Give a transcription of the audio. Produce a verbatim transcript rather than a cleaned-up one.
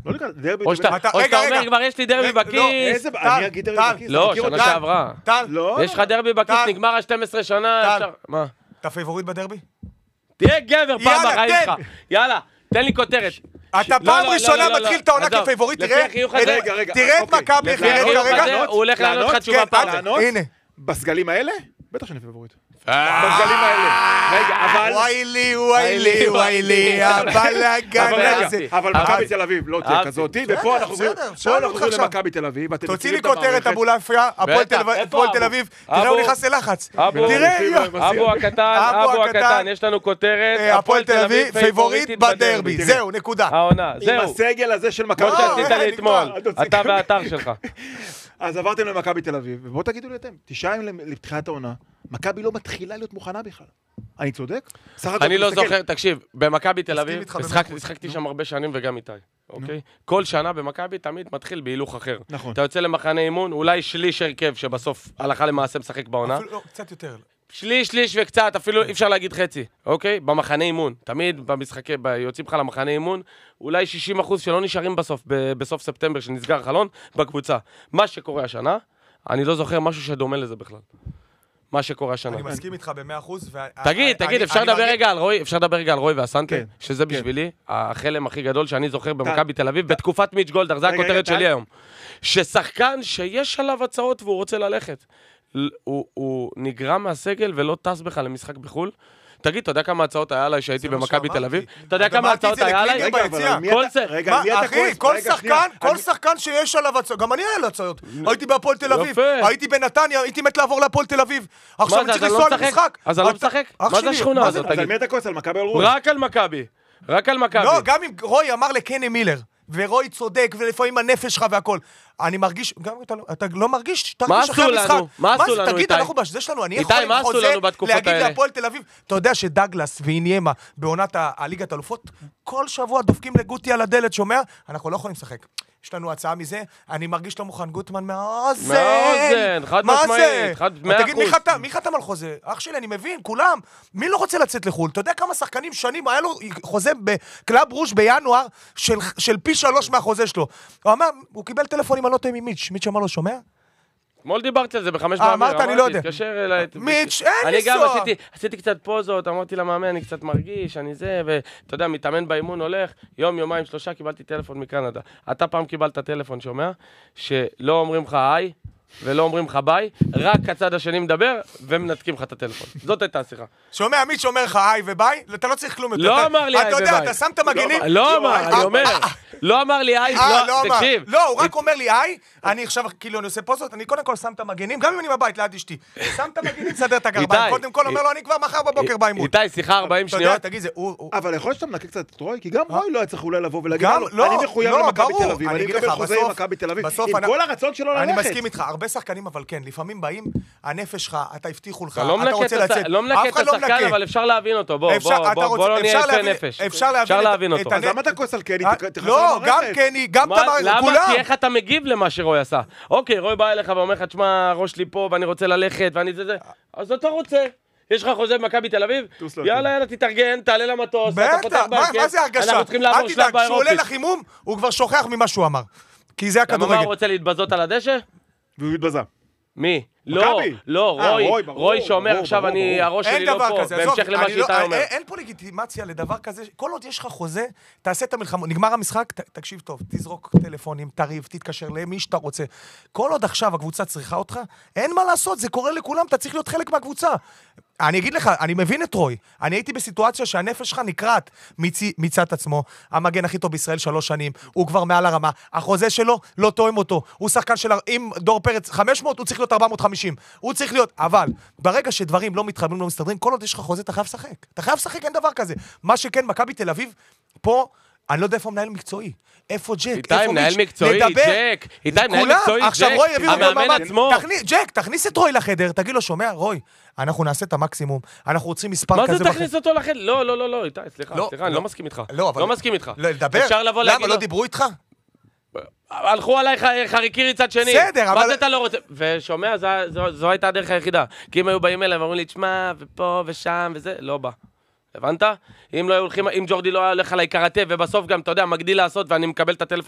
לא נקרא, דרבי... או שאתה אומר, כבר יש לי דרבי בכיס. אני אגיד דרבי בכיס. לא, שנה שעברה. יש לך דרבי בכיס, נגמר ה-שתים עשרה שנה. מה? אתה פייבוריט בדרבי? תהיה גבר פעם בחיים שלך. יאללה, תן לי כותרת. אתה פעם ראשונה מתחיל את העונה כפייבוריט, תראה את מכבי, הוא הולך לענות לך תשובה פעם. הנה. בסגלים האלה? בטח שאני פייבוריט. בסגלים האלה. רגע, אבל... וואי לי, וואי לי, וואי לי, הבלגן הזה. אבל מכבי תל אביב לא תהיה כזאת, ופה אנחנו עוברים למכבי תל אביב. תוציא לי כותרת אבולעפיה, הפועל תל אביב, תראה הוא נכנס ללחץ. אבו הקטן, אבו הקטן, יש לנו כותרת, הפועל תל אביב פייבוריט בדרבי. זהו, נקודה. העונה, זהו. עם הסגל הזה של מכבי תל אביב. שעשית לי אתמול, אתה והאתר שלך. אז עברתם למכבי תל אביב, ובואו תגידו לי אתם, תשעה ימים לפתיחת העונה, מכבי לא מתחילה להיות מוכנה בכלל. אני צודק? אני לא זוכר, תקשיב, במכבי תל אביב, השחקתי שם הרבה שנים וגם איתי, אוקיי? כל שנה במכבי תמיד מתחיל בהילוך אחר. נכון. אתה יוצא למחנה אימון, אולי שליש הרכב שבסוף הלכה למעשה משחק בעונה. קצת יותר. שליש, שליש וקצת, אפילו אי אפשר להגיד חצי, אוקיי? במחנה אימון, תמיד במשחקי, יוצאים לך למחנה אימון, אולי שישים אחוז שלא נשארים בסוף, בסוף ספטמבר שנסגר חלון, בקבוצה. מה שקורה השנה, אני לא זוכר משהו שדומה לזה בכלל. מה שקורה השנה. אני מסכים איתך ב-מאה אחוז. תגיד, תגיד, אפשר לדבר רגע על רוי, אפשר לדבר רגע על רוי והסנטה, שזה בשבילי החלם הכי גדול שאני זוכר במכבי תל אביב, בתקופת מיץ' גולדהר, זה הכותרת שלי היום. ששחקן שיש עליו הצעות והוא רוצה ללכת. הוא נגרע מהסגל ולא טס בכלל למשחק בחול. תגיד, אתה יודע כמה הצעות היה עליי שהייתי במכבי תל אביב? אתה יודע כמה הצעות היה עליי? כל שחקן שיש עליו הצעות, גם אני היה לו הצעות. הייתי בהפועל תל אביב, הייתי בנתניה, הייתי מת לעבור להפועל תל אביב. עכשיו אני צריך לנסוע למשחק. אז אני לא משחק? מה זה השכונה הזאת? אז על מי אתה כועס? על מכבי או רוי? רק על מכבי. רק על מכבי. לא, גם אם רוי אמר לקני מילר, ורוי צודק, ולפעמים הנפש שלך והכל. אני מרגיש, גם אתה לא מרגיש, תרגיש אחרי המשחק. מה עשו לנו, תגיד, אנחנו בשדה שלנו, אני יכול עם חוזה להגיד להפועל תל אביב. אתה יודע שדגלס ואיניימה בעונת הליגת האלופות, כל שבוע דופקים לגוטי על הדלת, שומע? אנחנו לא יכולים לשחק. יש לנו הצעה מזה, אני מרגיש לא מוכן, גוטמן מהאוזן. מהאוזן, חד משמעית, מאה אחוז. תגיד, מי חתם על חוזה? אח שלי, אני מבין, כולם. מי לא רוצה לצאת לחו"ל? אתה יודע כמה שחקנים שנים, היה לו חוזה בקלאב רוש בינואר של פי שלוש מהחוזה שלו. הוא אמר, הוא קיבל טלפונים, אני לא טועה ממיץ'. מיץ' אמר לו, שומע? מול דיברתי על זה בחמש פעמים. אמרת, אני לא יודע. תתקשר אליי. מיץ', אין אני גם לנסוע. עשיתי, עשיתי קצת פוזות, אמרתי למאמן, אני קצת מרגיש, אני זה, ואתה יודע, מתאמן באימון הולך, יום, יומיים, שלושה, קיבלתי טלפון מקנדה. אתה פעם קיבלת טלפון, שומע? שלא אומרים לך היי, ולא אומרים לך ביי, רק הצד השני מדבר, ומנתקים לך את הטלפון. זאת הייתה השיחה. שומע, מיץ' אומר לך היי וביי, אתה לא צריך כלום יותר. לא אמר לי היי וביי. אתה יודע, אתה שם את המגנים. לא אמר, אני אומר. לא אמר לי היי, תקשיב. לא, הוא רק אומר לי היי, אני עכשיו, כאילו, אני עושה פוזות, אני קודם כל שם את המגנים, גם אם אני בבית, ליד אשתי. שם את המגנים, סדר את הגרביים. קודם כל אומר לו, אני כבר מחר בבוקר באימון. איתי, שיחה ארבעים שניות. אבל יכול להיות שאתה מנקה קצת את רוי, כי גם רוי לא היה צריך אולי לבוא ולהגיד לו, אני מחויב למכבי תל אביב, אני מקבל חוזה עם מכבי תל אביב. עם כל הרצון שלו ללכת. אני מסכים איתך, הרבה שחקנים, אבל כן, לפעמים באים, הנפש שלך, אתה הבטיחו לך, אתה רוצה לצאת. לא מנקה את השחקן, אבל אפשר להבין אותו. בוא, בוא לא נהיה יפה נפש. אפשר להבין אותו. אז למה אתה כועס על קני? לא, גם קני, גם תמר, כולם. למה? כי איך אתה מגיב למה שרוי עשה? אוקיי, רוי בא אליך ואומר לך, תשמע, הראש שלי פה ואני רוצה ללכת ואני זה זה. אז אתה רוצה. יש לך חוזה במכבי תל אביב? יאללה, יאללה, תתארגן, תעלה למטוס, אתה פותח בהרכב. מה זה הרגשה? אנחנו צריכים לעבור שלב באירופי. כשהוא עולה לחימום, הוא כבר שוכח ממה שהוא אמר. כי זה הכדורגל. למה הוא רוצה להתבזות על הדשא? והוא התבזה. מי? לא, לא, רוי, רוי שאומר עכשיו אני, הראש שלי לא פה, בהמשך למה שאיתה אומר. אין פה לגיטימציה לדבר כזה, כל עוד יש לך חוזה, תעשה את המלחמה, נגמר המשחק, תקשיב טוב, תזרוק טלפונים, תריב, תתקשר למי שאתה רוצה. כל עוד עכשיו הקבוצה צריכה אותך, אין מה לעשות, זה קורה לכולם, אתה צריך להיות חלק מהקבוצה. אני אגיד לך, אני מבין את רוי, אני הייתי בסיטואציה שהנפש שלך נקראת מצד עצמו, המגן הכי טוב בישראל שלוש שנים, הוא כבר מעל הרמה, החוזה שלו לא תואם אותו, הוא שחקן של, אם דור פרץ חמש מאות, הוא צריך להיות ארבע מאות וחמישים, הוא צריך להיות, אבל ברגע שדברים לא מתחברים, לא מסתדרים, כל עוד יש לך חוזה, אתה חייב לשחק, אתה חייב לשחק, אין דבר כזה, מה שכן, מכבי תל אביב, פה, אני לא יודע איפה מנהל מקצועי, איפה ג'ק, איתי מנהל מקצועי, ג'ק, איתי מנהל מקצועי, ג'ק, המאמן עצמו. ג'ק, תכניס את רוי לחדר, תגיד לו, שומע, רוי, אנחנו נעשה את המקסימום, אנחנו רוצים מספר כזה. מה זה תכניס אותו לחדר? לא, לא, לא, לא, איתי, סליחה, סליחה, אני לא מסכים איתך. לא מסכים איתך. לדבר? למה לא דיברו איתך? הלכו עליי חריקי צד שני. בסדר, אבל... מה זה אתה לא רוצה? ושומע, זו הייתה הדרך היחידה. כי אם היו באים אליהם, אמרו לי, תשמע, ופה ושם וזה, לא בא. הבנת? אם לא הולכים, אם ג'ורדי לא הולך עליי קראטה, ובסוף גם, אתה יודע, מגדיל לעשות, ואני מקבל את הטלפון